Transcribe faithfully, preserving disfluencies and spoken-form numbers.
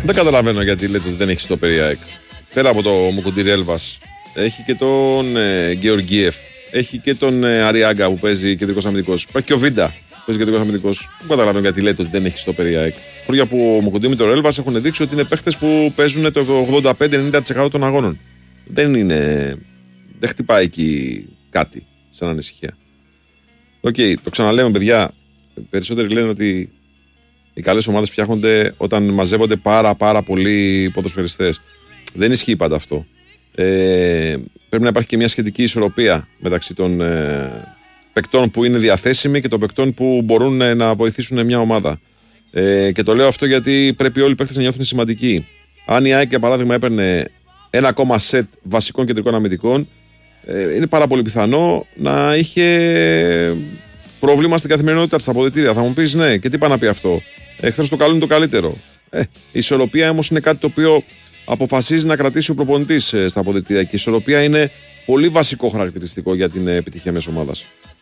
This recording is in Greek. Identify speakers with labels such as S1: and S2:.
S1: Δεν καταλαβαίνω γιατί λέτε ότι δεν έχει στο Περιάκ. Πέρα από το Μουκουντήρ Έλβας, έχει και τον ε, Γεωργίεφ, έχει και τον ε, Αριάγκα που παίζει κεντρικός αμυντικός. Υπάρχει και ο Βίντα που παίζει κεντρικός αμυντικός. Δεν καταλαβαίνω γιατί λέτε ότι δεν έχει στο Περιάκ. Χώρια που ο Μουκουντήρ με τον Έλβας έχουν δείξει ότι είναι παίχτες που παίζουν το ογδόντα πέντε με ενενήντα τοις εκατό των αγώνων. Δεν είναι. Δεν χτυπάει εκεί κάτι σαν ανησυχία. Οκ, okay, το ξαναλέμε, παιδιά. Περισσότεροι λένε ότι οι καλές ομάδες φτιάχνονται όταν μαζεύονται πάρα πάρα πολλοί ποδοσφαιριστές. Δεν ισχύει πάντα αυτό. Ε, πρέπει να υπάρχει και μια σχετική ισορροπία μεταξύ των ε, παικτών που είναι διαθέσιμοι και των παικτών που μπορούν ε, να βοηθήσουν μια ομάδα. Ε, και το λέω αυτό γιατί πρέπει όλοι οι παίκτες να νιώθουν σημαντικοί. Αν η ΑΕΚ για παράδειγμα έπαιρνε ένα ακόμα σετ βασικών κεντρικών αμυντικών, ε, είναι πάρα πολύ πιθανό να είχε πρόβλημα στην καθημερινότητα στα αποδυτήρια. Θα μου πεις ναι, και τι πάει να πει αυτό. Εχθές το καλό είναι το καλύτερο. Ε, η ισορροπία όμως είναι κάτι το οποίο αποφασίζει να κρατήσει ο προπονητής στα αποδυτήρια. Και η ισορροπία είναι πολύ βασικό χαρακτηριστικό για την επιτυχία μιας ομάδας.